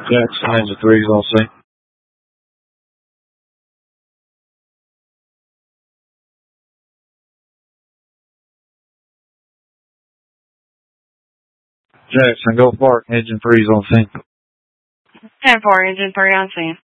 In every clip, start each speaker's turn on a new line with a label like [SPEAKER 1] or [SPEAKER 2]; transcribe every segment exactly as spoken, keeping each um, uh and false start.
[SPEAKER 1] Jackson, engine three is on scene. Jackson, go park, engine three is on scene.
[SPEAKER 2] ten four, engine three on scene.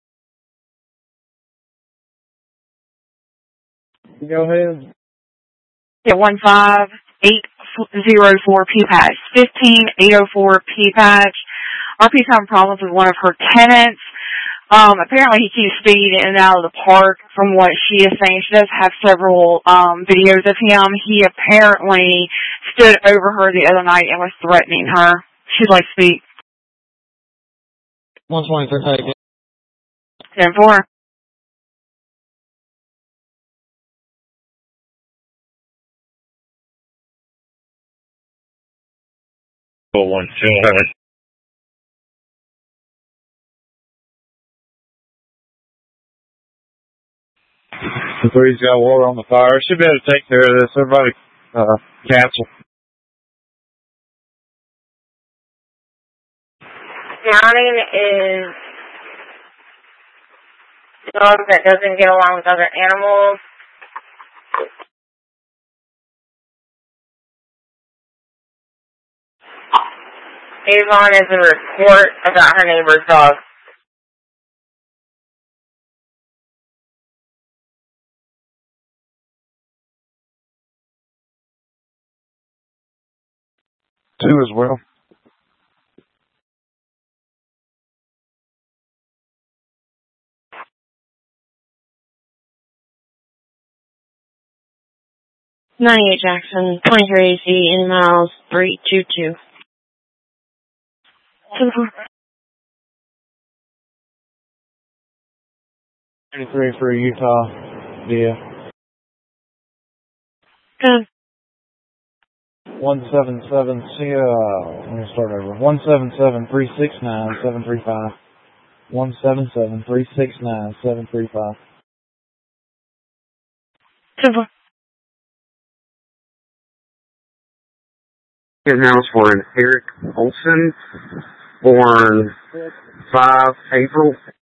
[SPEAKER 1] Go ahead.
[SPEAKER 2] Yeah, one five eight zero four P patch. fifteen eight oh four P patch. R P's having problems with one of her tenants. Um, apparently he keeps speeding in and out of the park from what she is saying. She does have several um, videos of him. He apparently stood over her the other night and was threatening her. She'd like to speak.
[SPEAKER 1] one twenty-three, take it.
[SPEAKER 2] ten four.
[SPEAKER 1] Oh, one, two, seven. The three's got water on the fire. Should be able to take care of this. Everybody, uh, cancel.
[SPEAKER 2] Drowning is a dog that doesn't get along with other animals. Avon is a report about her neighbor's dog.
[SPEAKER 1] Two as well.
[SPEAKER 3] ninety-eight Jackson, twenty-three A C, in miles, three two two.
[SPEAKER 1] twenty-three for Utah, yeah.
[SPEAKER 3] Good.
[SPEAKER 1] one seven seven, see, uh, let me start over. one seven seven, three six nine, seven three five. one seven seven, three six nine, seven three five.
[SPEAKER 3] Simple.
[SPEAKER 4] His now is for an Eric Olson, born five April